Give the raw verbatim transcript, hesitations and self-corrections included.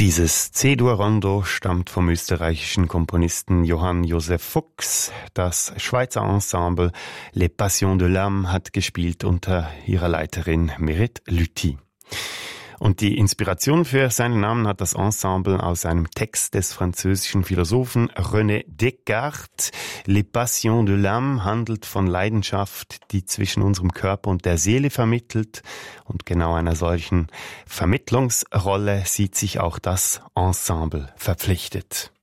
Dieses C-Dur-Rondo stammt vom österreichischen Komponisten Johann Josef Fuchs. Das Schweizer Ensemble Les Passions de l'Âme hat gespielt unter ihrer Leiterin Merit Lüthi. Und die Inspiration für seinen Namen hat das Ensemble aus einem Text des französischen Philosophen René Descartes. Les Passions de l'Âme handelt von Leidenschaft, die zwischen unserem Körper und der Seele vermittelt. Und genau einer solchen Vermittlungsrolle sieht sich auch das Ensemble verpflichtet.